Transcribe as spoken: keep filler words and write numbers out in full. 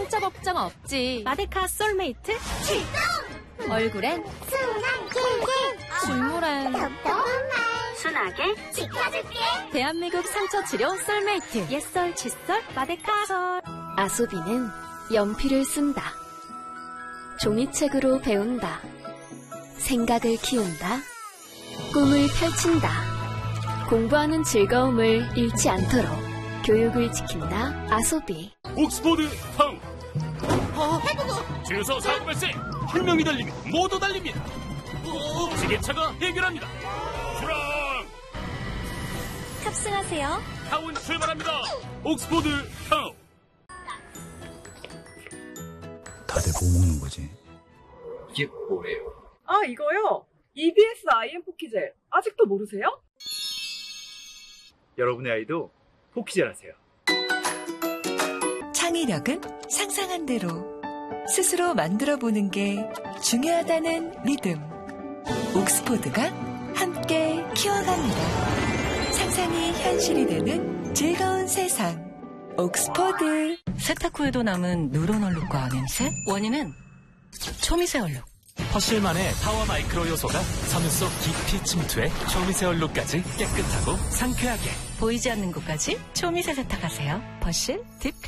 상처 걱정 없지. 마데카 솔메이트 출동! 얼굴엔 순한 꿀꿀 식물엔 답답한 말 순하게 지켜줄게. 대한민국 상처 치료 솔메이트. 옛설 칫솔 마데카 솔. 아소비는 연필을 쓴다. 종이책으로 배운다. 생각을 키운다. 꿈을 펼친다. 공부하는 즐거움을 잃지 않도록 교육을 지킨다. 아소비. 옥스포드 타운. 어, 해보고. 줄서 사고 발생. 한 명이 달리면 모두 달립니다. 지게차가 해결합니다. 출항. 탑승하세요. 타운 출발합니다. 옥스포드 타운. 다들 뭐 먹는 거지? 이게 뭐예요? 아, 이거요? 이비에스 아이엠 포키젤. 아직도 모르세요? 여러분의 아이도 포키젤 하세요. 창의력은 상상한 대로 스스로 만들어보는 게 중요하다는 믿음. 옥스포드가 함께 키워갑니다. 상상이 현실이 되는 즐거운 세상. 옥스포드. 세탁 후에도 남은 누런 얼룩과 냄새? 원인은 초미세 얼룩. 퍼실만의 파워 마이크로 요소가 섬유 속 깊이 침투해 초미세 얼룩까지 깨끗하고 상쾌하게. 보이지 않는 곳까지 초미세 세탁하세요. 퍼실 딥클.